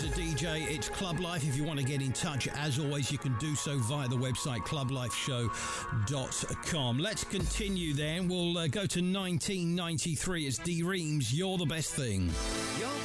as a DJ, it's Club Life. If you want to get in touch, as always, you can do so via the website clublifeshow.com. Let's continue then. We'll go to 1993. It's D Reams, You're the Best Thing.